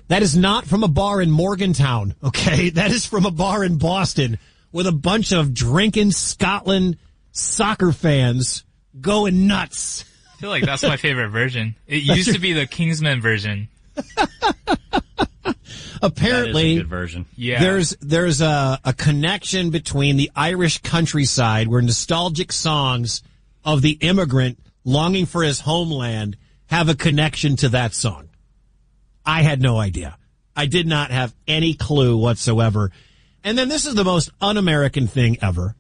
That is not from a bar in Morgantown, okay? That is from a bar in Boston with a bunch of drinking Scotland soccer fans going nuts. I feel like that's my favorite version. It used to be the Kingsman version. Apparently, that is a good version. Yeah. There's a connection between the Irish countryside where nostalgic songs of the immigrant longing for his homeland have a connection to that song. I had no idea. I did not have any clue whatsoever. And then this is the most un-American thing ever.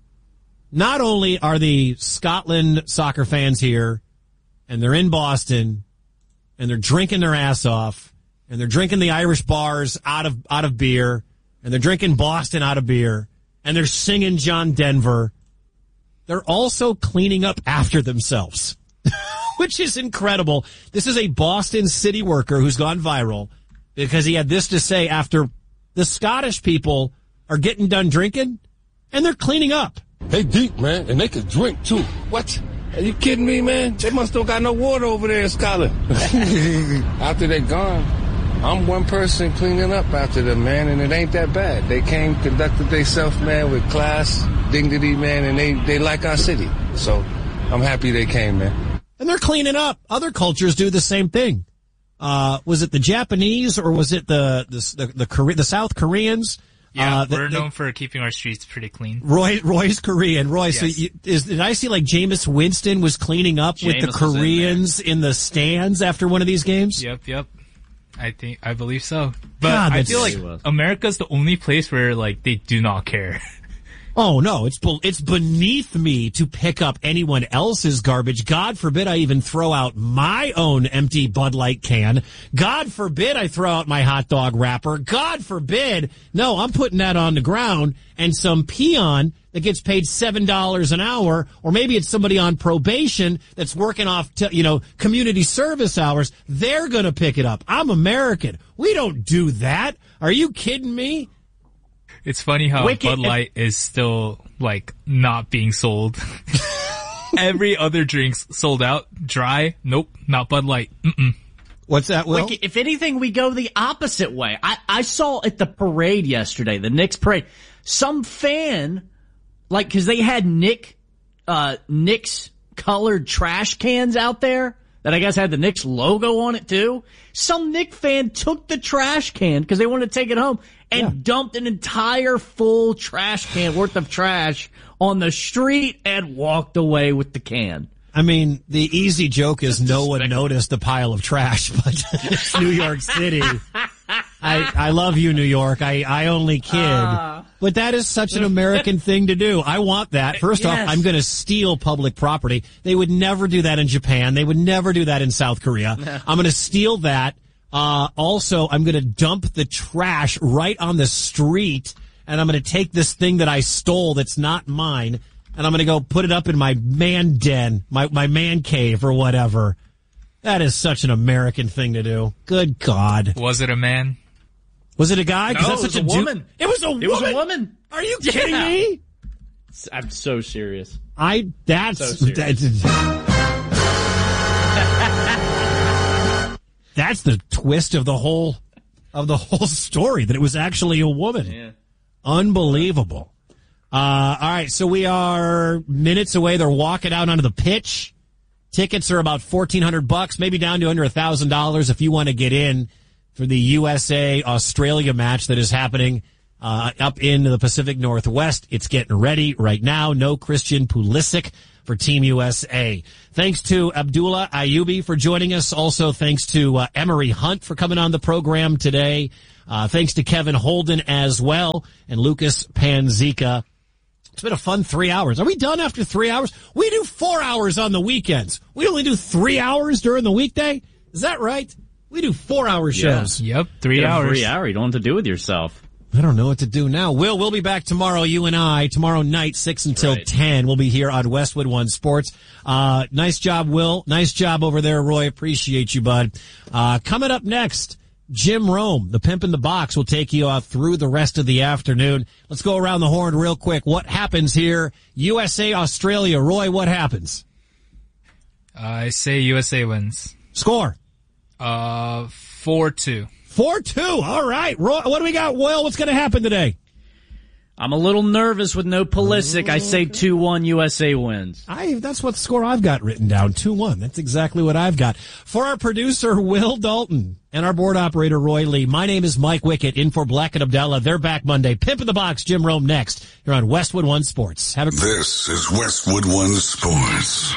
Not only are the Scotland soccer fans here, and they're in Boston, and they're drinking their ass off, and they're drinking the Irish bars out of beer, and they're drinking Boston out of beer, and they're singing John Denver. They're also cleaning up after themselves, which is incredible. This is a Boston city worker who's gone viral because he had this to say after the Scottish people are getting done drinking, and they're cleaning up. They deep, man, and they can drink, too. What? Are you kidding me, man? They must don't got no water over there in Scotland. After they gone, I'm one person cleaning up after them, man, and it ain't that bad. They came, conducted themselves, man, with class, dignity, man, and they like our city. So I'm happy they came, man. And they're cleaning up. Other cultures do the same thing. Was it the Japanese or was it the South Koreans? Yeah, we're known for keeping our streets pretty clean. Roy's Korean. Roy, yes. So did I see like Jameis Winston was cleaning up with the Koreans in the stands after one of these games? Yep. I believe so. But God, I feel like America's the only place where like they do not care. Oh no, it's beneath me to pick up anyone else's garbage. God forbid I even throw out my own empty Bud Light can. God forbid I throw out my hot dog wrapper. God forbid. No, I'm putting that on the ground, and some peon that gets paid $7 an hour, or maybe it's somebody on probation that's working off community service hours, they're going to pick it up. I'm American. We don't do that. Are you kidding me? It's funny how Bud Light is still, like, not being sold. Every other drink's sold out. Dry, nope, not Bud Light. Mm-mm. What's that, Will? Wiki, if anything, we go the opposite way. I saw at the parade yesterday, the Knicks parade, some fan, like, cause they had Knicks colored trash cans out there that I guess had the Knicks logo on it too. Some Knicks fan took the trash can because they wanted to take it home and dumped an entire full trash can worth of trash on the street and walked away with the can. I mean, the easy joke is no one noticed the pile of trash, but it's New York City. I love you, New York. I only kid. But that is such an American thing to do. I want that. First off, I'm going to steal public property. They would never do that in Japan. They would never do that in South Korea. I'm going to steal that. Also, I'm going to dump the trash right on the street, and I'm going to take this thing that I stole that's not mine, and I'm going to go put it up in my man den, my man cave or whatever. That is such an American thing to do. Good God. Was it a man? Was it a guy? No, it was a woman. It was a woman? It was a woman. Are you kidding me? I'm so serious. That's the twist of the whole story, that it was actually a woman. Yeah. Unbelievable. All right, so we are minutes away. They're walking out onto the pitch. Tickets are about $1,400, maybe down to under $1,000 if you want to get in for the USA-Australia match that is happening up in the Pacific Northwest. It's getting ready right now. No Christian Pulisic for Team USA. Thanks to Abdullah Ayubi for joining us. Also, thanks to Emery Hunt for coming on the program today. Thanks to Kevin Holden as well, and Lucas Panzica. It's been a fun 3 hours. Are we done after 3 hours? We do 4 hours on the weekends. We only do 3 hours during the weekday. Is that right? We do 4 hour shows. Yep, 3 hours. 3 hour. You don't have to do with yourself. I don't know what to do now. We'll be back tomorrow, you and I. Tomorrow night, 6 until 10. We'll be here on Westwood One Sports. Nice job, Will. Nice job over there, Roy. Appreciate you, bud. Coming up next, Jim Rome, the Pimp in the Box, will take you through the rest of the afternoon. Let's go around the horn real quick. What happens here? USA, Australia. Roy, what happens? I say USA wins. Score. 4-2. 4-2. All right. Roy, what do we got, Will? What's going to happen today? I'm a little nervous with no Pulisic. I say 2-1 USA wins. That's what score I've got written down, 2-1. That's exactly what I've got. For our producer, Will Dalton, and our board operator, Roy Lee, my name is Mike Wickett, in for Black and Abdallah. They're back Monday. Pimp in the Box, Jim Rome next. You're on Westwood One Sports. This is Westwood One Sports.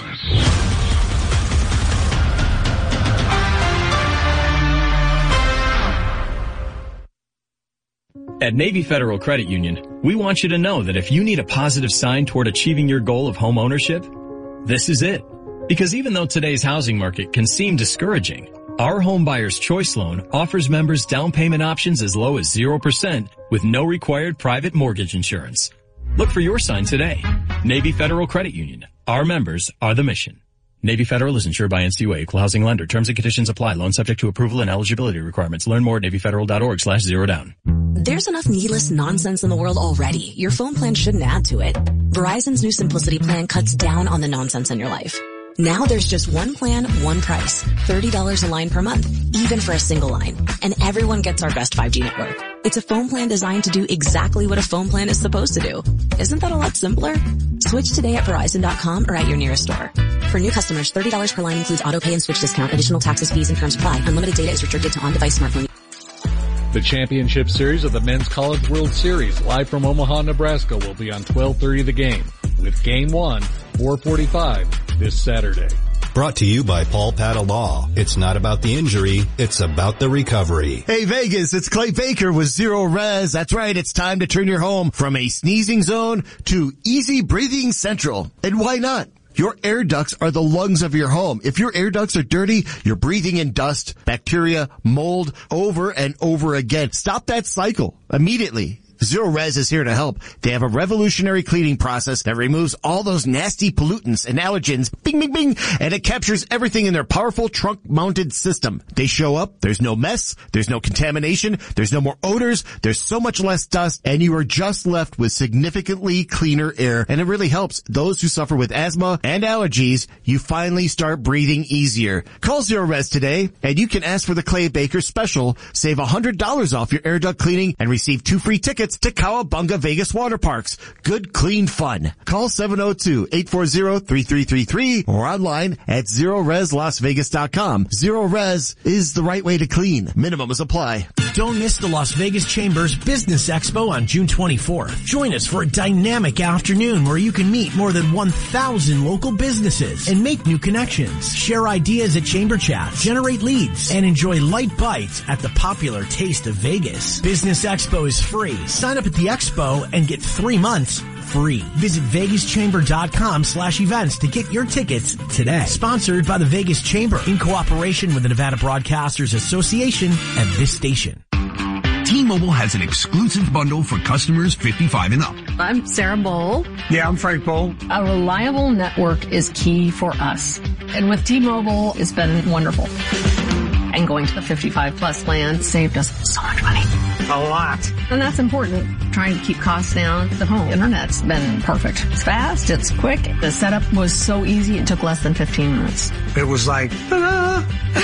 At Navy Federal Credit Union, we want you to know that if you need a positive sign toward achieving your goal of home ownership, this is it. Because even though today's housing market can seem discouraging, our Home Buyer's Choice Loan offers members down payment options as low as 0% with no required private mortgage insurance. Look for your sign today. Navy Federal Credit Union. Our members are the mission. Navy Federal is insured by NCUA, equal housing lender. Terms and conditions apply. Loan subject to approval and eligibility requirements. Learn more at NavyFederal.org/zerodown. There's enough needless nonsense in the world already. Your phone plan shouldn't add to it. Verizon's new Simplicity plan cuts down on the nonsense in your life. Now there's just one plan, one price. $30 a line per month, even for a single line. And everyone gets our best 5G network. It's a phone plan designed to do exactly what a phone plan is supposed to do. Isn't that a lot simpler? Switch today at Verizon.com or at your nearest store. For new customers, $30 per line includes auto pay and switch discount. Additional taxes, fees, and terms apply. Unlimited data is restricted to on-device smartphone. The championship series of the Men's College World Series, live from Omaha, Nebraska, will be on 12:30 The Game, with Game 1, 4:45, this Saturday. Brought to you by Paul Patta Law. It's not about the injury, it's about the recovery. Hey Vegas, it's Clay Baker with Zero Res. That's right, it's time to turn your home from a sneezing zone to easy breathing central. And why not? Your air ducts are the lungs of your home. If your air ducts are dirty, you're breathing in dust, bacteria, mold over and over again. Stop that cycle immediately. Zero Res is here to help. They have a revolutionary cleaning process that removes all those nasty pollutants and allergens, bing, bing, bing, and it captures everything in their powerful trunk-mounted system. They show up, there's no mess, there's no contamination, there's no more odors, there's so much less dust, and you are just left with significantly cleaner air, and it really helps those who suffer with asthma and allergies. You finally start breathing easier. Call Zero Res today, and you can ask for the Clay Baker special. Save $100 off your air duct cleaning and receive 2 free tickets to Cowabunga Vegas Water Parks. Good, clean fun. Call 702-840-3333 or online at ZeroResLasVegas.com. Zero Res is the right way to clean. Minimums apply. Don't miss the Las Vegas Chambers Business Expo on June 24th. Join us for a dynamic afternoon where you can meet more than 1,000 local businesses and make new connections. Share ideas at Chamber Chats, generate leads, and enjoy light bites at the popular Taste of Vegas. Business Expo is free. Sign up at the expo and get 3 months free. Visit VegasChamber.com/events to get your tickets today. Sponsored by the Vegas Chamber in cooperation with the Nevada Broadcasters Association and this station. T-Mobile has an exclusive bundle for customers 55 and up. I'm Sarah Bowl. Yeah, I'm Frank Bowl. A reliable network is key for us. And with T-Mobile, it's been wonderful. And going to the 55 plus plan saved us so much money. A lot. And that's important. Trying to keep costs down. The home internet's been perfect. It's fast. It's quick. The setup was so easy. It took less than 15 minutes. It was like, ta-da!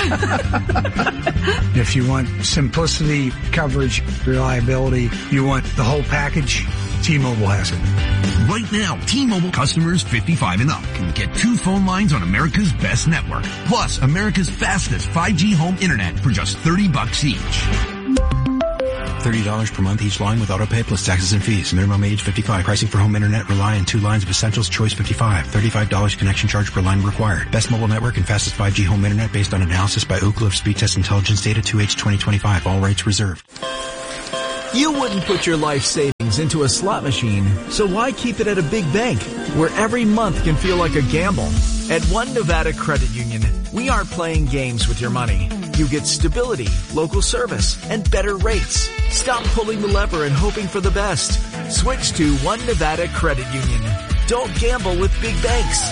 If you want simplicity, coverage, reliability, you want the whole package, T-Mobile has it. Right now, T-Mobile customers 55 and up can get 2 phone lines on America's best network, plus America's fastest 5G home internet for just $30 each. $30 per month each line with autopay plus taxes and fees. Minimum age 55. Pricing for home internet rely on 2 lines of Essentials Choice 55. $35 connection charge per line required. Best mobile network and fastest 5G home internet based on analysis by Ookla of Speed Test Intelligence data 2H 2025. All rights reserved. You wouldn't put your life savings into a slot machine, so why keep it at a big bank where every month can feel like a gamble? At One Nevada Credit Union, we aren't playing games with your money. You get stability, local service, and better rates. Stop pulling the lever and hoping for the best. Switch to One Nevada Credit Union. Don't gamble with big banks.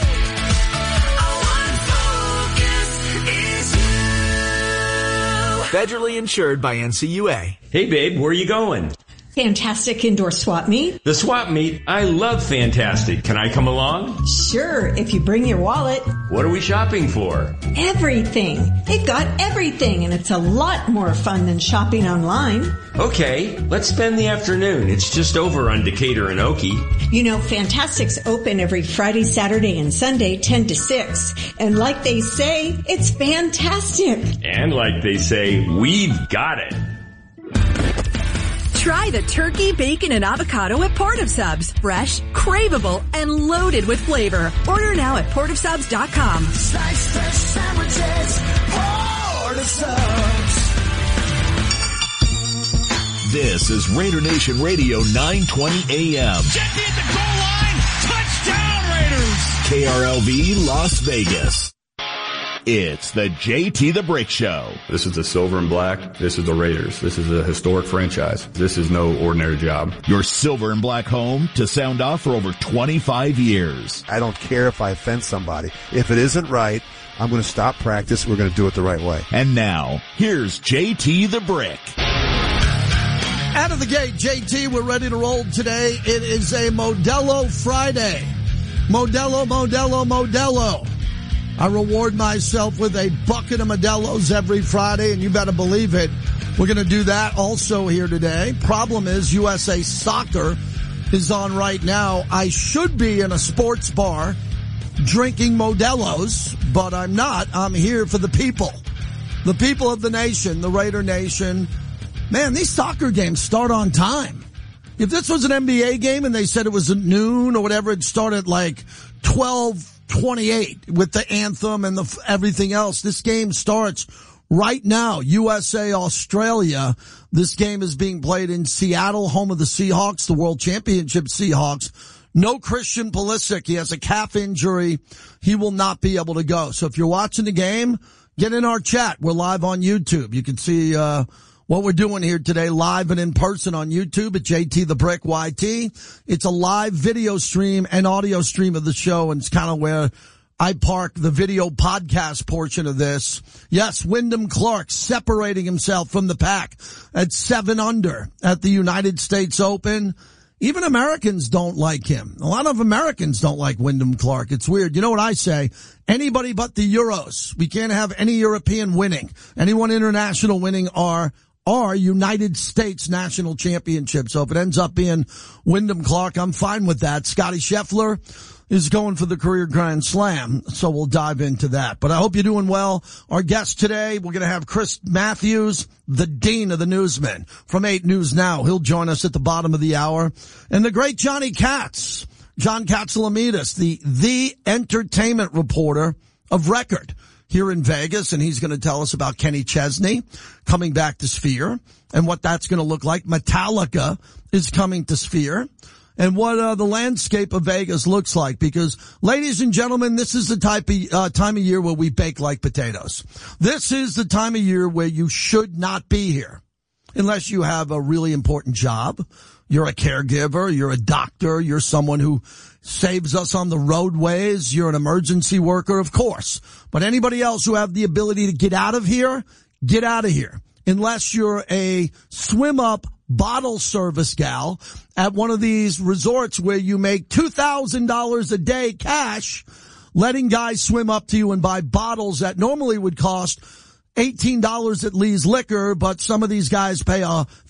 Federally insured by NCUA. Hey babe, where are you going? Fantastic Indoor Swap Meet. The swap meet? I love Fantastic. Can I come along? Sure, if you bring your wallet. What are we shopping for? Everything. They've got everything, and it's a lot more fun than shopping online. Okay, let's spend the afternoon. It's just over on Decatur and Okie. You know, Fantastic's open every Friday, Saturday, and Sunday, 10 to 6. And like they say, it's fantastic. And like they say, we've got it. Try the turkey, bacon, and avocado at Port of Subs. Fresh, craveable, and loaded with flavor. Order now at portofsubs.com. Slice fresh sandwiches, Port of Subs. This is Raider Nation Radio 920 AM. Jackie at the goal line. Touchdown Raiders. KRLV Las Vegas. It's the JT the Brick Show. This is the silver and black. This is the Raiders. This is a historic franchise. This is no ordinary job. Your silver and black home to sound off for over 25 years. I don't care if I offend somebody. If it isn't right, I'm going to stop practice. We're going to do it the right way. And now, here's JT the Brick. Out of the gate, JT, we're ready to roll today. It is a Modelo Friday. Modelo. I reward myself with a bucket of Modelo's every Friday, and you better believe it. We're going to do that also here today. Problem is, USA Soccer is on right now. I should be in a sports bar drinking Modelo's, but I'm not. I'm here for the people. The people of the nation, the Raider Nation. Man, these soccer games start on time. If this was an NBA game and they said it was at noon or whatever, it started like 12:28 with the anthem and everything else. This game starts right now. USA, Australia. This game is being played in Seattle, home of the Seahawks, the World Championship Seahawks. No Christian Pulisic. He has a calf injury. He will not be able to go. So if you're watching the game, get in our chat. We're live on YouTube. You can see, what we're doing here today live and in person on YouTube at JT the Brick YT. It's a live video stream and audio stream of the show, and it's kind of where I park the video podcast portion of this. Yes, Wyndham Clark separating himself from the pack at 7 under at the United States Open. Even Americans don't like him. A lot of Americans don't like Wyndham Clark. It's weird. You know what I say? Anybody but the Euros. We can't have any European winning. Anyone international winning are United States national championships. So if it ends up being Wyndham Clark, I'm fine with that. Scotty Scheffler is going for the career Grand Slam, so we'll dive into that. But I hope you're doing well. Our guest today, we're going to have Chris Matthews, the Dean of the Newsmen from 8 News Now. He'll join us at the bottom of the hour. And the great Johnny Katz, John Katsilometis, the entertainment reporter of record here in Vegas, and he's going to tell us about Kenny Chesney coming back to Sphere and what that's going to look like. Metallica is coming to Sphere and what the landscape of Vegas looks like, because, ladies and gentlemen, this is the time of year where we bake like potatoes. This is the time of year where you should not be here unless you have a really important job. You're a caregiver, you're a doctor, you're someone who saves us on the roadways, you're an emergency worker, of course. But anybody else who have the ability to get out of here, get out of here. Unless you're a swim-up bottle service gal at one of these resorts where you make $2,000 a day cash, letting guys swim up to you and buy bottles that normally would cost $18 at Lee's Liquor, but some of these guys pay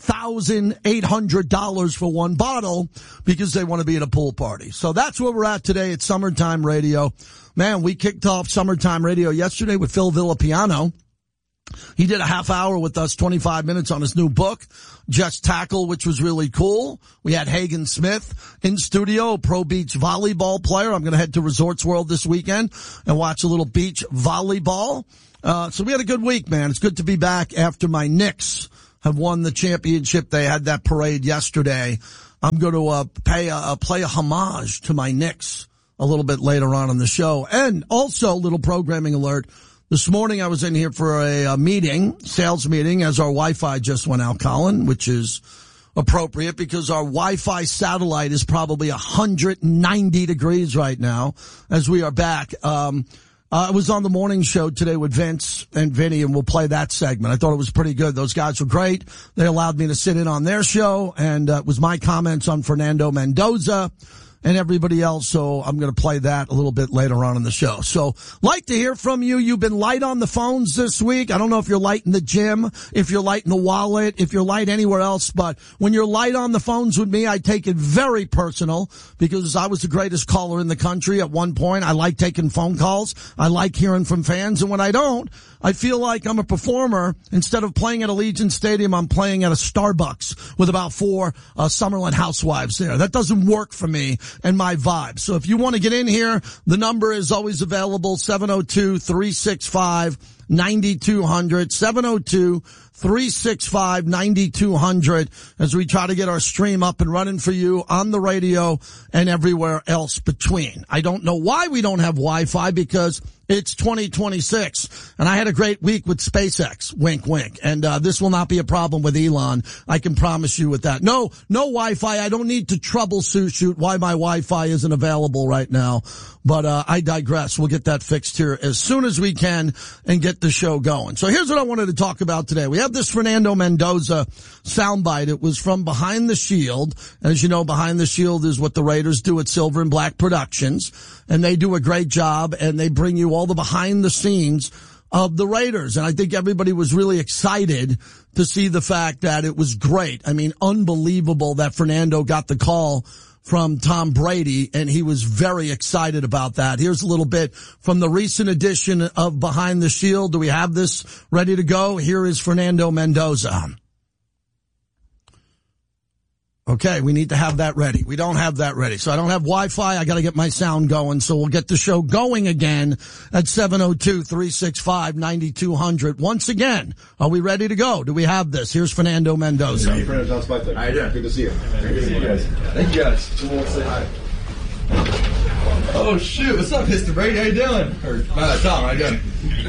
$1,800 for one bottle because they want to be at a pool party. So that's where we're at today at Summertime Radio. Man, we kicked off Summertime Radio yesterday with Phil Villapiano. He did a half hour with us, 25 minutes on his new book, Just Tackle, which was really cool. We had Hagen Smith in studio, a pro beach volleyball player. I'm going to head to Resorts World this weekend and watch a little beach volleyball. So we had a good week, man. It's good to be back after my Knicks have won the championship. They had that parade yesterday. I'm going to play a homage to my Knicks a little bit later on in the show. And also, little programming alert. This morning I was in here for a meeting, sales meeting, as our Wi-Fi just went out, Colin, which is appropriate because our Wi-Fi satellite is probably 190 degrees right now as we are back. I was on the morning show today with Vince and Vinny, and we'll play that segment. I thought it was pretty good. Those guys were great. They allowed me to sit in on their show, and it was my comments on Fernando Mendoza and everybody else, so I'm going to play that a little bit later on in the show. So, like to hear from you. You've been light on the phones this week. I don't know if you're light in the gym, if you're light in the wallet, if you're light anywhere else, but when you're light on the phones with me, I take it very personal because I was the greatest caller in the country at one point. I like taking phone calls. I like hearing from fans, and when I don't, I feel like I'm a performer. Instead of playing at Allegiant Stadium, I'm playing at a Starbucks with about 4 Summerlin housewives there. That doesn't work for me and my vibe. So if you want to get in here, the number is always available, 702-365-9200, 702-365-9200, as we try to get our stream up and running for you on the radio and everywhere else between. I don't know why we don't have Wi-Fi, because it's 2026, and I had a great week with SpaceX, wink, wink, and this will not be a problem with Elon. I can promise you with that. No Wi-Fi. I don't need to troubleshoot why my Wi-Fi isn't available right now, but I digress. We'll get that fixed here as soon as we can and get the show going. So here's what I wanted to talk about today. We have this Fernando Mendoza soundbite. It was from Behind the Shield. As you know, Behind the Shield is what the Raiders do at Silver and Black Productions, and they do a great job, and they bring you all the behind the scenes of the Raiders. And I think everybody was really excited to see the fact that it was great. I mean, unbelievable that Fernando got the call from Tom Brady, and he was very excited about that. Here's a little bit from the recent edition of Behind the Shield. Do we have this ready to go? Here is Fernando Mendoza. Okay, we need to have that ready. We don't have that ready. So I don't have Wi-Fi. I got to get my sound going. So we'll get the show going again at 702-365-9200. Once again, are we ready to go? Do we have this? Here's Fernando Mendoza. Hey, Fernando, how you doing? Good to see you. Good to see you guys. Thank you guys. Come on, say hi. Oh, shoot. What's up, Mr. Brady? How you doing? Or, Tom, how you doing?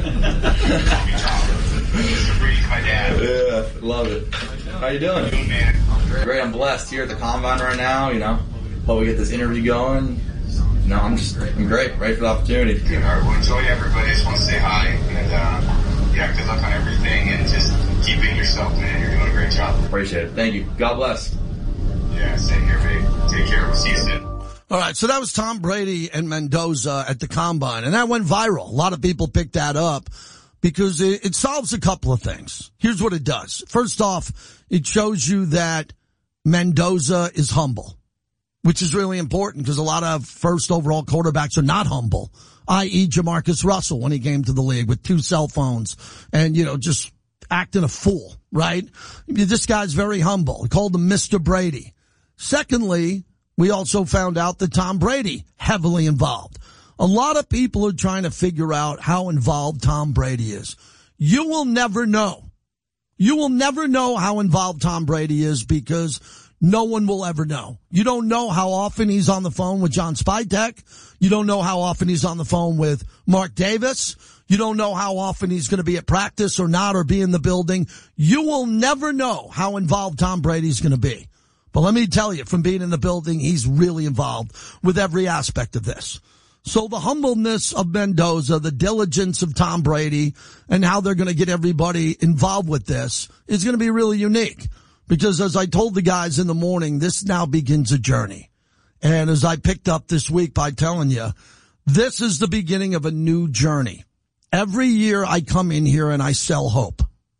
Mr. Brady's my dad. Yeah, love it. How you doing? Good, man. Great. I'm blessed here at the Combine right now, Hope we get this interview going. I'm great. Ready for the opportunity. Good. All right, well, enjoy everybody. I just want to say hi. And, good luck on everything. And just keep being yourself, man. You're doing a great job. Appreciate it. Thank you. God bless. Yeah, same here, babe. Take care. We'll see you soon. All right, so that was Tom Brady and Mendoza at the Combine, and that went viral. A lot of people picked that up because it solves a couple of things. Here's what it does. First off, it shows you that Mendoza is humble, which is really important because a lot of first overall quarterbacks are not humble, i.e. Jamarcus Russell when he came to the league with 2 cell phones and, just acting a fool, right? This guy's very humble. He called him Mr. Brady. Secondly, we also found out that Tom Brady heavily involved. A lot of people are trying to figure out how involved Tom Brady is. You will never know. You will never know how involved Tom Brady is because no one will ever know. You don't know how often he's on the phone with John Spytek. You don't know how often he's on the phone with Mark Davis. You don't know how often he's going to be at practice or not or be in the building. You will never know how involved Tom Brady's going to be. But let me tell you, from being in the building, he's really involved with every aspect of this. So the humbleness of Mendoza, the diligence of Tom Brady, and how they're going to get everybody involved with this is going to be really unique. Because as I told the guys in the morning, this now begins a journey. And as I picked up this week by telling you, this is the beginning of a new journey. Every year I come in here and I sell hope.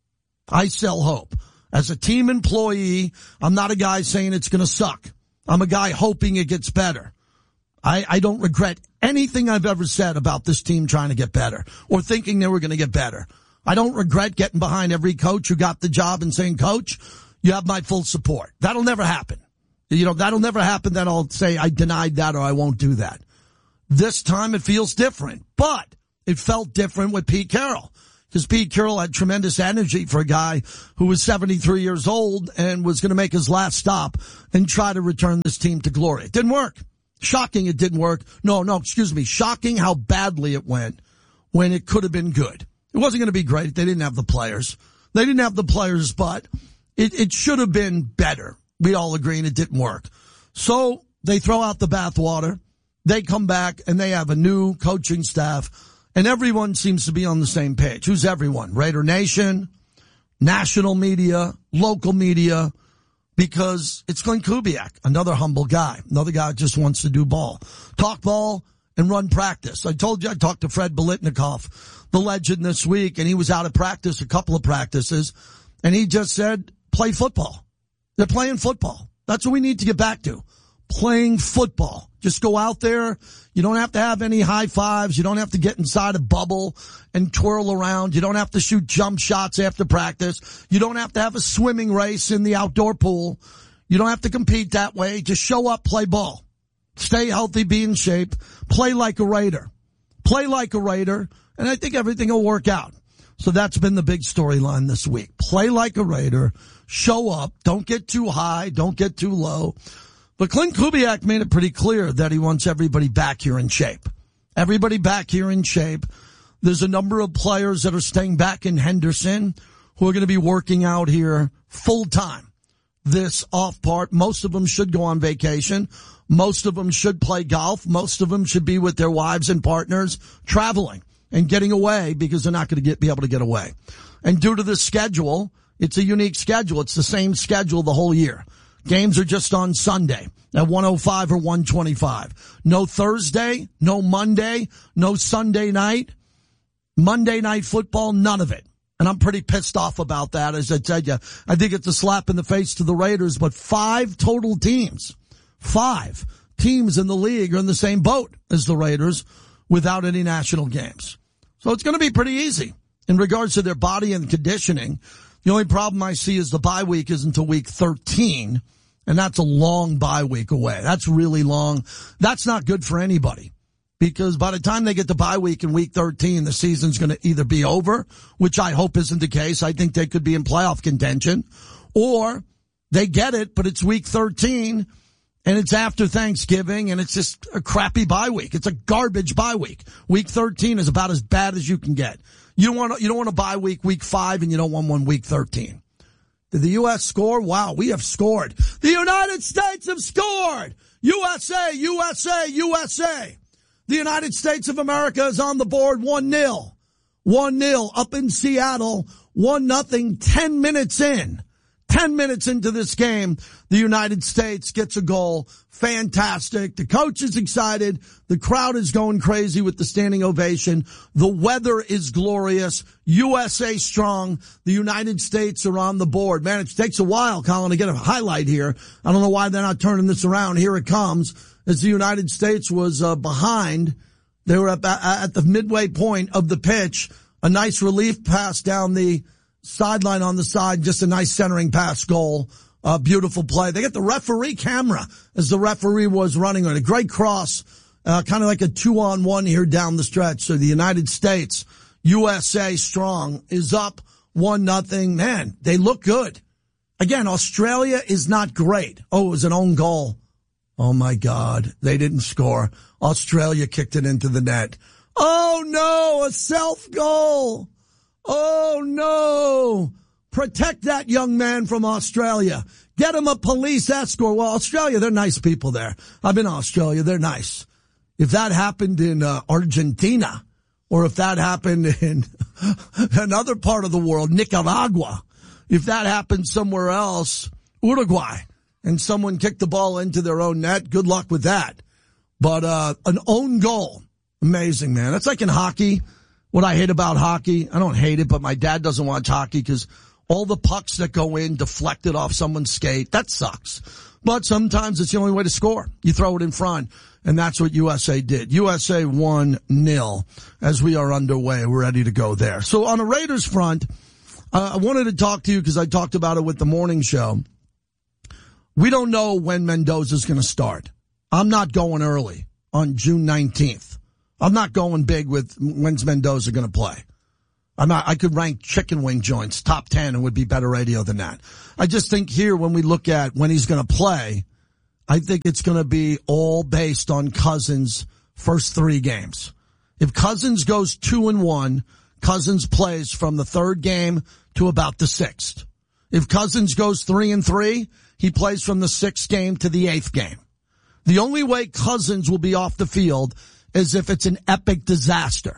I sell hope. As a team employee, I'm not a guy saying it's going to suck. I'm a guy hoping it gets better. I don't regret anything I've ever said about this team trying to get better or thinking they were going to get better. I don't regret getting behind every coach who got the job and saying, Coach, you have my full support. That'll never happen. That'll never happen that I'll say I denied that or I won't do that. This time it feels different, but it felt different with Pete Carroll. Because Pete Carroll had tremendous energy for a guy who was 73 years old and was going to make his last stop and try to return this team to glory. It didn't work. Shocking it didn't work. Shocking how badly it went when it could have been good. It wasn't going to be great. They didn't have the players. But it should have been better. We all agree, and it didn't work. So they throw out the bathwater. They come back, and they have a new coaching staff. And everyone seems to be on the same page. Who's everyone? Raider Nation, national media, local media, because it's Glenn Kubiak, another humble guy, another guy who just wants to do ball. Talk ball and run practice. I told you I talked to Fred Biletnikoff, the legend, this week, and he was out of practice, a couple of practices, and he just said, play football. They're playing football. That's what we need to get back to. Playing football. Just go out there. You don't have to have any high fives. You don't have to get inside a bubble and twirl around. You don't have to shoot jump shots after practice. You don't have to have a swimming race in the outdoor pool. You don't have to compete that way. Just show up, play ball. Stay healthy, be in shape. Play like a Raider. Play like a Raider, and I think everything will work out. So that's been the big storyline this week. Play like a Raider. Show up. Don't get too high. Don't get too low. But Clint Kubiak made it pretty clear that he wants everybody back here in shape. Everybody back here in shape. There's a number of players that are staying back in Henderson who are going to be working out here full time this off part. Most of them should go on vacation. Most of them should play golf. Most of them should be with their wives and partners traveling and getting away because they're not going to be able to get away. And due to the schedule, it's a unique schedule. It's the same schedule the whole year. Games are just on Sunday at 105 or 125. No Thursday, no Monday, no Sunday night. Monday Night Football, none of it. And I'm pretty pissed off about that. As I said, I think it's a slap in the face to the Raiders, but 5 total teams, 5 teams in the league are in the same boat as the Raiders without any national games. So it's going to be pretty easy in regards to their body and conditioning. The only problem I see is the bye week is until week 13, and that's a long bye week away. That's really long. That's not good for anybody because by the time they get to bye week in week 13, the season's going to either be over, which I hope isn't the case. I think they could be in playoff contention, or they get it, but it's week 13 and it's after Thanksgiving and it's just a crappy bye week. It's a garbage bye week. Week 13 is about as bad as you can get. You don't want a bye week 5, and you don't want one week 13. Did the U.S. score? Wow, we have scored. The United States have scored. USA, USA, USA. The United States of America is on the board 1-0. 1-0 up in Seattle. 1-0, 10 minutes in. 10 minutes into this game, the United States gets a goal. Fantastic. The coach is excited. The crowd is going crazy with the standing ovation. The weather is glorious. USA strong. The United States are on the board. Man, it takes a while, Colin, to get a highlight here. I don't know why they're not turning this around. Here it comes. As the United States was behind, they were at the midway point of the pitch. A nice relief pass down the sideline on the side, just a nice centering pass goal. Beautiful play. They got the referee camera as the referee was running on a great cross, kind of like a 2-on-1 here down the stretch. So the United States, USA strong, is up 1-0. Man, they look good. Again, Australia is not great. Oh, it was an own goal. Oh my God. They didn't score. Australia kicked it into the net. Oh no, a self goal. Oh, no. Protect that young man from Australia. Get him a police escort. Well, Australia, they're nice people there. I've been to Australia. They're nice. If that happened in Argentina, or if that happened in another part of the world, Nicaragua, if that happened somewhere else, Uruguay, and someone kicked the ball into their own net, good luck with that. But an own goal, amazing, man. That's like in hockey. What I hate about hockey, I don't hate it, but my dad doesn't watch hockey because all the pucks that go in deflected off someone's skate. That sucks. But sometimes it's the only way to score. You throw it in front, and that's what USA did. USA 1-0 as we are underway. We're ready to go there. So on a Raiders front, I wanted to talk to you because I talked about it with the morning show. We don't know when Mendoza's going to start. I'm not going early on June 19th. I'm not going big with when's Mendoza going to play. I could rank chicken wing joints top 10 and would be better radio than that. I just think here when we look at when he's going to play, I think it's going to be all based on Cousins' first 3 games. If Cousins goes 2-1, Cousins plays from the 3rd game to about the 6th. If Cousins goes 3-3, he plays from the 6th game to the 8th game. The only way Cousins will be off the field is if it's an epic disaster.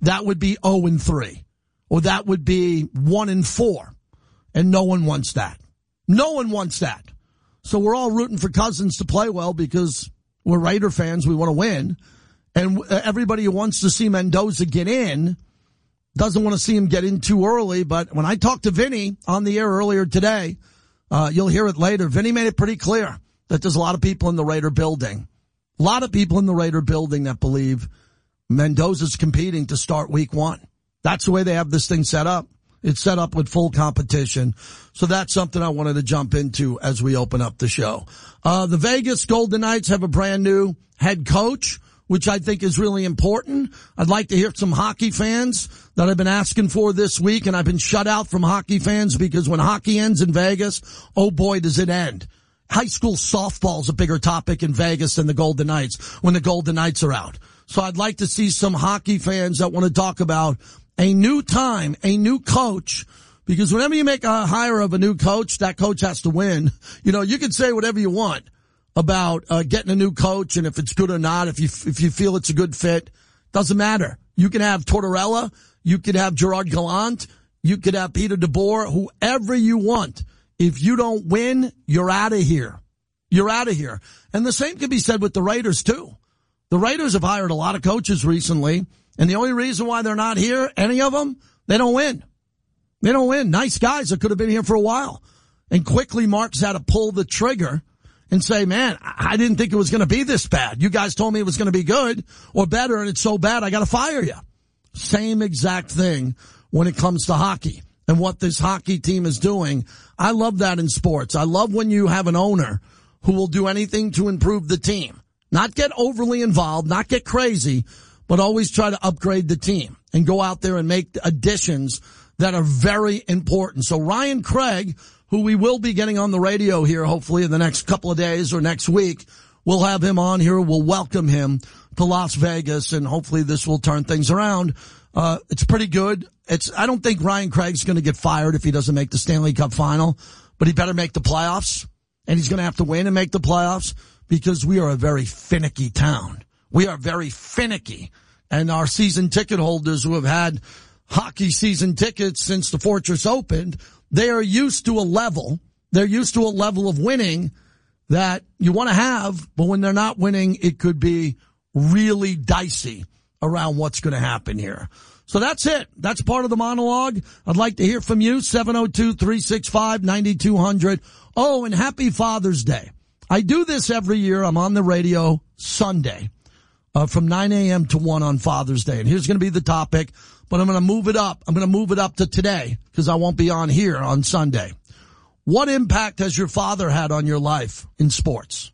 that would be 0-3, or that would be 1-4, and no one wants that. No one wants that. So we're all rooting for Cousins to play well because we're Raider fans. We want to win. And everybody who wants to see Mendoza get in doesn't want to see him get in too early. But when I talked to Vinny on the air earlier today, you'll hear it later. Vinny made it pretty clear that there's a lot of people in the Raider building. A lot of people in the Raider building that believe Mendoza's competing to start week 1. That's the way they have this thing set up. It's set up with full competition. So that's something I wanted to jump into as we open up the show. The Vegas Golden Knights have a brand new head coach, which I think is really important. I'd like to hear some hockey fans that I've been asking for this week, and I've been shut out from hockey fans because when hockey ends in Vegas, oh boy, does it end. High school softball is a bigger topic in Vegas than the Golden Knights when the Golden Knights are out. So I'd like to see some hockey fans that want to talk about a new time, a new coach, because whenever you make a hire of a new coach, that coach has to win. You know, you can say whatever you want about getting a new coach and if it's good or not, if you feel it's a good fit, doesn't matter. You can have Tortorella, you could have Gerard Gallant, you could have Peter DeBoer, whoever you want. If you don't win, you're out of here. You're out of here. And the same can be said with the Raiders too. The Raiders have hired a lot of coaches recently, and the only reason why they're not here, any of them, they don't win. They don't win. Nice guys that could have been here for a while. And quickly Mark's had to pull the trigger and say, man, I didn't think it was going to be this bad. You guys told me it was going to be good or better, and it's so bad I got to fire you. Same exact thing when it comes to hockey and what this hockey team is doing. I love that in sports. I love when you have an owner who will do anything to improve the team. Not get overly involved, not get crazy, but always try to upgrade the team and go out there and make additions that are very important. So Ryan Craig, who we will be getting on the radio here hopefully in the next couple of days or next week, we'll have him on here. We'll welcome him to Las Vegas, and hopefully this will turn things around. It's pretty good. I don't think Ryan Craig's going to get fired if he doesn't make the Stanley Cup final, but he better make the playoffs, and he's going to have to win and make the playoffs because we are a very finicky town. We are very finicky, and our season ticket holders who have had hockey season tickets since the Fortress opened, they are used to a level. They're used to a level of winning that you want to have, but when they're not winning, it could be really dicey around what's going to happen here. So that's it. That's part of the monologue. I'd like to hear from you, 702-365-9200. Oh, and happy Father's Day. I do this every year. I'm on the radio Sunday from 9 a.m. to 1 on Father's Day. And here's going to be the topic, but I'm going to move it up. I'm going to move it up to today because I won't be on here on Sunday. What impact has your father had on your life in sports?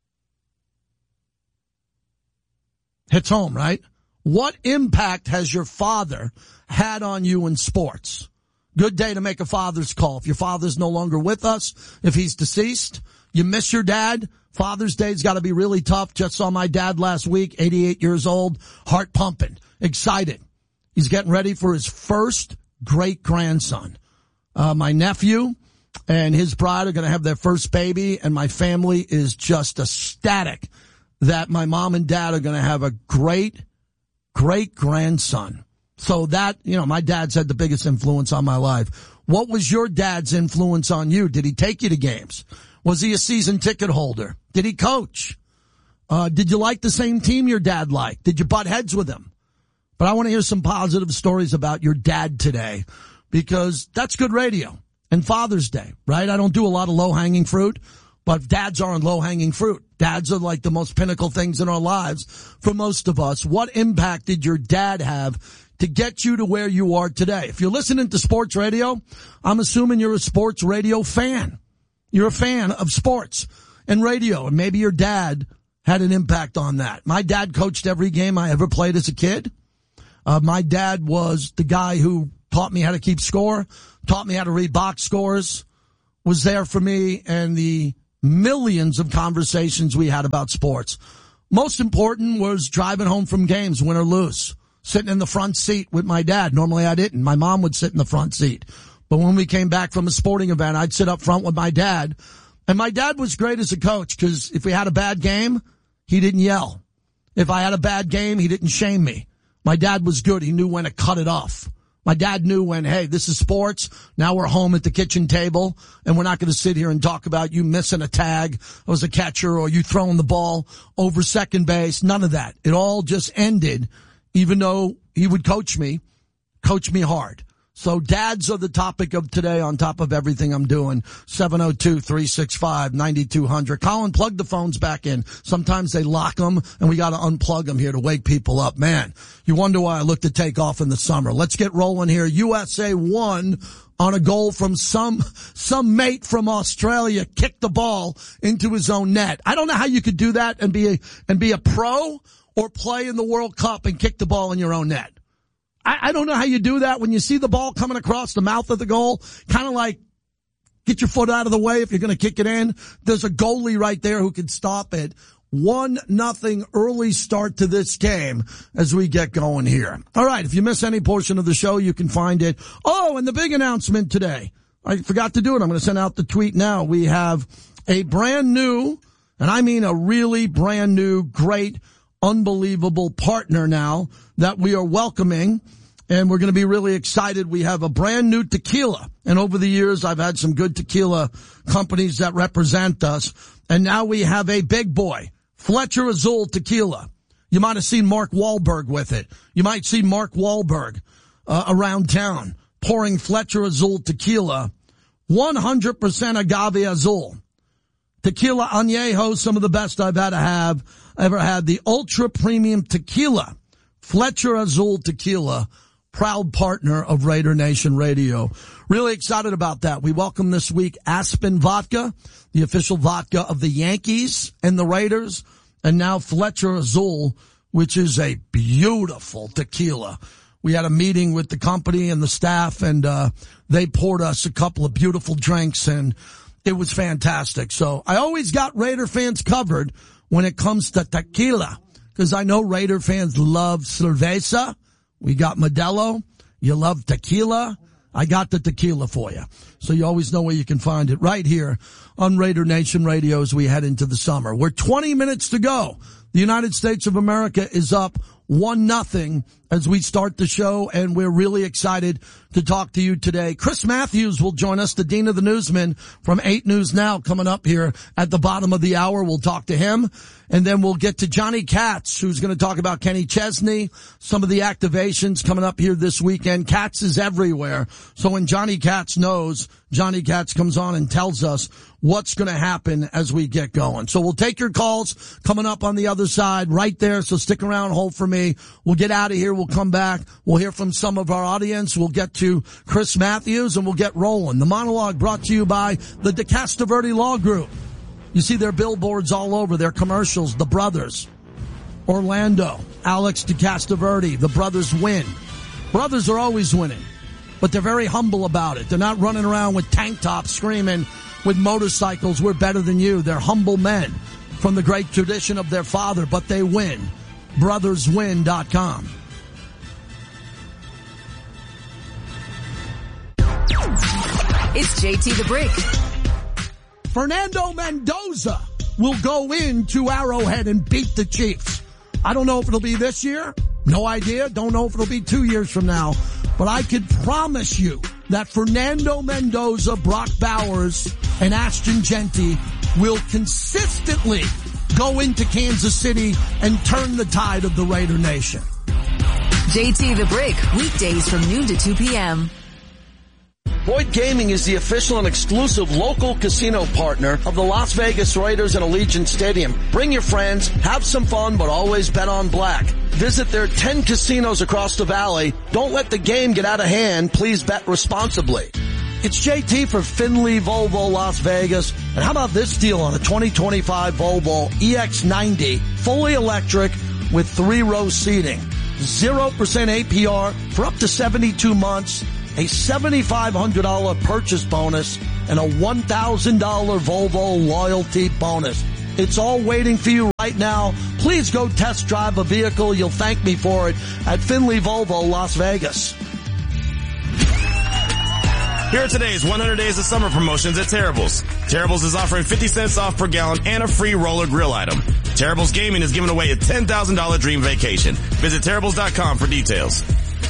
Hits home, right? What impact has your father had on you in sports? Good day to make a father's call. If your father's no longer with us, if he's deceased, you miss your dad, Father's Day's got to be really tough. Just saw my dad last week, 88 years old, heart pumping, excited. He's getting ready for his first great-grandson. My nephew and his bride are going to have their first baby, and my family is just ecstatic that my mom and dad are going to have a great-grandson. So that, you know, my dad's had the biggest influence on my life. What was your dad's influence on you? Did he take you to games? Was he a season ticket holder? Did he coach? Did you like the same team your dad liked? Did you butt heads with him? But I want to hear some positive stories about your dad today because that's good radio. And Father's Day, right? I don't do a lot of low-hanging fruit, but dads aren't low-hanging fruit. Dads are like the most pinnacle things in our lives for most of us. What impact did your dad have to get you to where you are today? If you're listening to sports radio, I'm assuming you're a sports radio fan. You're a fan of sports and radio, and maybe your dad had an impact on that. My dad coached every game I ever played as a kid. My dad was the guy who taught me how to keep score, taught me how to read box scores, was there for me and the millions of conversations we had about sports. Most important was driving home from games, win or lose, sitting in the front seat with my dad. Normally I didn't. My mom would sit in the front seat. But when we came back from a sporting event, I'd sit up front with my dad. And my dad was great as a coach because if we had a bad game, he didn't yell. If I had a bad game, he didn't shame me. My dad was good. He knew when to cut it off. My dad knew when, hey, this is sports. Now we're home at the kitchen table, and we're not going to sit here and talk about you missing a tag as a catcher or you throwing the ball over second base. None of that. It all just ended, even though he would coach me hard. So dads are the topic of today on top of everything I'm doing. 702-365-9200. Colin, plug the phones back in. Sometimes they lock them, and we got to unplug them here to wake people up. Man, you wonder why I look to take off in the summer. Let's get rolling here. USA won on a goal from some mate from Australia, kicked the ball into his own net. I don't know how you could do that and be a pro or play in the World Cup and kick the ball in your own net. I don't know how you do that when you see the ball coming across the mouth of the goal, kind of like get your foot out of the way if you're going to kick it in. There's a goalie right there who can stop it. 1-0 early start to this game as we get going here. All right, if you miss any portion of the show, you can find it. Oh, and the big announcement today. I forgot to do it. I'm going to send out the tweet now. We have a brand new, and I mean a really brand new, great, unbelievable partner now that we are welcoming, and we're going to be really excited. We have a brand new tequila, and over the years I've had some good tequila companies that represent us, and now we have a big boy, Fletcher Azul Tequila. You might have seen Mark Wahlberg with it. You might see Mark Wahlberg around town pouring Fletcher Azul Tequila, 100% agave azul. Tequila Añejo, some of the best I've ever had. The ultra premium tequila, Fletcher Azul Tequila, proud partner of Raider Nation Radio. Really excited about that. We welcome this week Aspen Vodka, the official vodka of the Yankees and the Raiders, and now Fletcher Azul, which is a beautiful tequila. We had a meeting with the company and the staff, and they poured us a couple of beautiful drinks, and it was fantastic. So I always got Raider fans covered when it comes to tequila, because I know Raider fans love cerveza. We got Modelo. You love tequila. I got the tequila for you. So you always know where you can find it right here on Raider Nation Radio as we head into the summer. We're 20 minutes to go. The United States of America is up 1-0 as we start the show, and we're really excited to talk to you today. Chris Matthews will join us, the Dean of the Newsmen from 8 News Now, coming up here at the bottom of the hour. We'll talk to him, and then we'll get to Johnny Katz, who's going to talk about Kenny Chesney, some of the activations coming up here this weekend. Katz is everywhere, so when Johnny Katz knows, Johnny Katz comes on and tells us what's going to happen as we get going. So we'll take your calls coming up on the other side right there, so stick around, hold for me. We'll get out of here. We'll come back. We'll hear from some of our audience. We'll get to Chris Matthews, and we'll get rolling. The monologue brought to you by the DeCastroverde Law Group. You see their billboards all over, their commercials, the brothers. Orlando, Alex DeCastroverde, the brothers win. Brothers are always winning, but they're very humble about it. They're not running around with tank tops screaming with motorcycles, we're better than you. They're humble men from the great tradition of their father, but they win. BrothersWin.com. It's JT the Brick. Fernando Mendoza will go into Arrowhead and beat the Chiefs. I don't know if it'll be this year. No idea. Don't know if it'll be 2 years from now. But I could promise you that Fernando Mendoza, Brock Bowers, and Ashton Genty will consistently go into Kansas City and turn the tide of the Raider Nation. JT the Brick, weekdays from noon to 2 p.m. Boyd Gaming is the official and exclusive local casino partner of the Las Vegas Raiders and Allegiant Stadium. Bring your friends, have some fun, but always bet on black. Visit their 10 casinos across the valley. Don't let the game get out of hand. Please bet responsibly. It's JT for Finley Volvo Las Vegas. And how about this deal on a 2025 Volvo EX90, fully electric with 3-row seating. 0% APR for up to 72 months. A $7,500 purchase bonus, and a $1,000 Volvo loyalty bonus. It's all waiting for you right now. Please go test drive a vehicle. You'll thank me for it at Finley Volvo, Las Vegas. Here are today's 100 Days of Summer promotions at Terrible's. Terrible's is offering 50 cents off per gallon and a free roller grill item. Terribles Gaming is giving away a $10,000 dream vacation. Visit Terribles.com for details.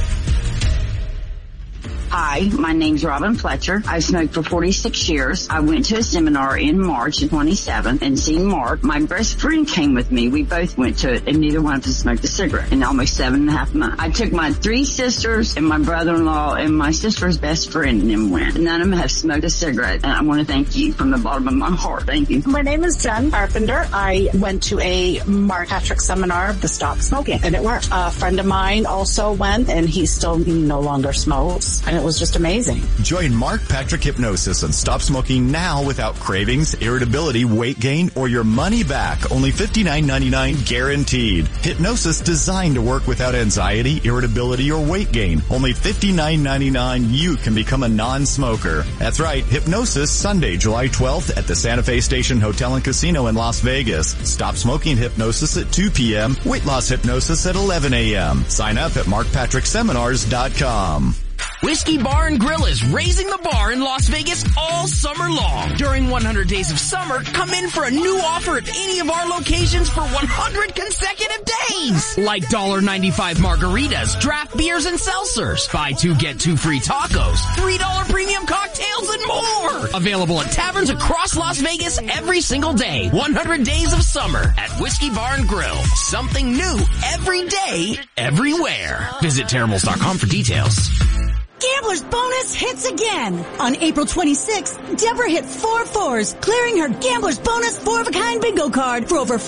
Hi, my name's Robin Fletcher. I've smoked for 46 years. I went to a seminar in March of 27 and seen Mark. My best friend came with me. We both went to it, and neither one of us smoked a cigarette in almost 7.5 months. I took my 3 sisters and my brother-in-law and my sister's best friend and went. None of them have smoked a cigarette, and I want to thank you from the bottom of my heart. Thank you. My name is Jen Carpenter. I went to a Mark Patrick seminar, the Stop Smoking, and it worked. A friend of mine also went, and he no longer smokes, and it was just amazing. Join Mark Patrick Hypnosis and stop smoking now without cravings, irritability, weight gain, or your money back. Only $59.99 guaranteed. Hypnosis designed to work without anxiety, irritability, or weight gain. Only $59.99. You can become a non-smoker. That's right. Hypnosis Sunday, July 12th at the Santa Fe Station Hotel and Casino in Las Vegas. Stop smoking hypnosis at 2 p.m. Weight loss hypnosis at 11 a.m. Sign up at markpatrickseminars.com. Whiskey Bar and Grill is raising the bar in Las Vegas all summer long. During 100 Days of Summer, come in for a new offer at any of our locations for 100 consecutive days. Like $1.95 margaritas, draft beers, and seltzers. Buy 2, get 2 free tacos, $3 premium cocktails, and more. Available at taverns across Las Vegas every single day. 100 Days of Summer at Whiskey Bar and Grill. Something new every day, everywhere. Visit Terribles.com for details. Gambler's Bonus hits again. On April 26th, Deborah hit 4 fours, clearing her Gambler's Bonus 4-of-a-kind bingo card for over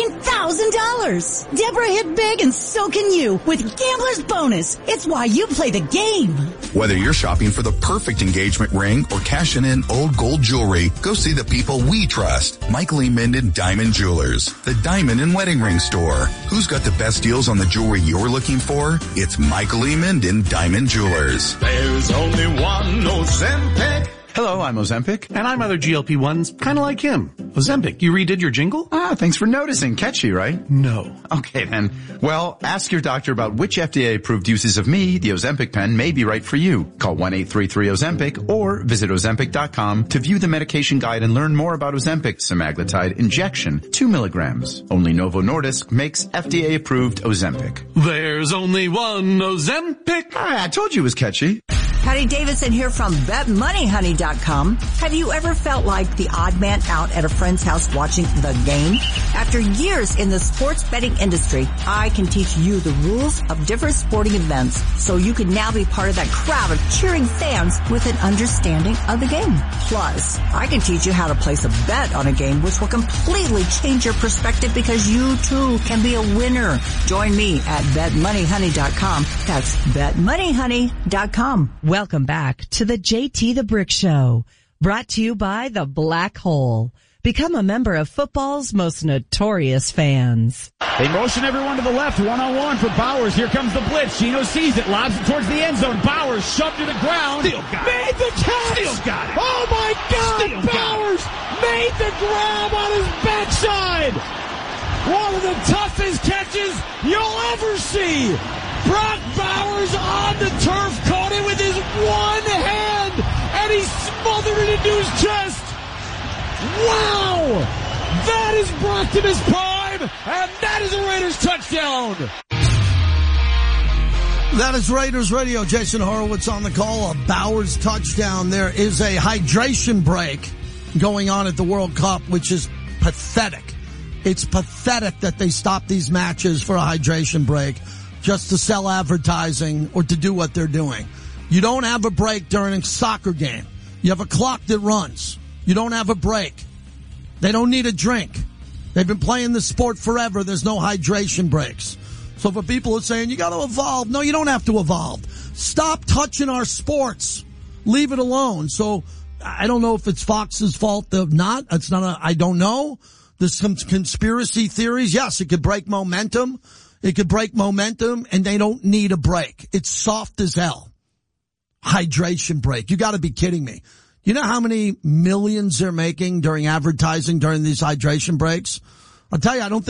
$14,000. Deborah hit big and so can you with Gambler's Bonus. It's why you play the game. Whether you're shopping for the perfect engagement ring or cashing in old gold jewelry, go see the people we trust. Michael E. Minden Diamond Jewelers, the diamond and wedding ring store. Who's got the best deals on the jewelry you're looking for? It's Michael E. Minden Diamond Jewelers. There's only one Ozempic. Hello, I'm Ozempic, and I'm other GLP-1s, kind of like him. Ozempic, you redid your jingle? Thanks for noticing. Catchy, right? No. Okay, then. Well, ask your doctor about which FDA-approved uses of me, the Ozempic pen, may be right for you. Call 1-833-OZEMPIC or visit Ozempic.com to view the medication guide and learn more about Ozempic semaglutide injection, 2 milligrams. Only Novo Nordisk makes FDA-approved Ozempic. There's only one Ozempic. I told you it was catchy. Patty Davidson here from BetMoneyHoney.com. Have you ever felt like the odd man out at a friend's house watching the game? After years in the sports betting industry, I can teach you the rules of different sporting events so you can now be part of that crowd of cheering fans with an understanding of the game. Plus, I can teach you how to place a bet on a game which will completely change your perspective because you too can be a winner. Join me at BetMoneyHoney.com. That's BetMoneyHoney.com. Welcome back to the JT the Brick Show, brought to you by the Black Hole. Become a member of football's most notorious fans. They motion everyone to the left, one-on-one for Bowers. Here comes the blitz. Chino sees it, lobs it towards the end zone. Bowers shoved to the ground. Still got it. Made the catch. Still got it. Oh my God! Still Bowers made the grab on his backside. One of the toughest catches you'll ever see. Brock Bowers on the turf, caught it with his one hand, and he smothered it into his chest. Wow! That is Brockton his prime, and that is a Raiders touchdown. That is Raiders Radio. Jason Horowitz on the call. A Bowers touchdown. There is a hydration break going on at the World Cup, which is pathetic. It's pathetic that they stop these matches for a hydration break just to sell advertising or to do what they're doing. You don't have a break during a soccer game. You have a clock that runs. You don't have a break. They don't need a drink. They've been playing this sport forever. There's no hydration breaks. So for people who are saying, you got to evolve. No, you don't have to evolve. Stop touching our sports. Leave it alone. So I don't know if it's Fox's fault or not. It's not I don't know. There's some conspiracy theories. Yes, it could break momentum. It could break momentum, and they don't need a break. It's soft as hell. Hydration break. You got to be kidding me. You know how many millions they're making during advertising during these hydration breaks? I'll tell you, I don't think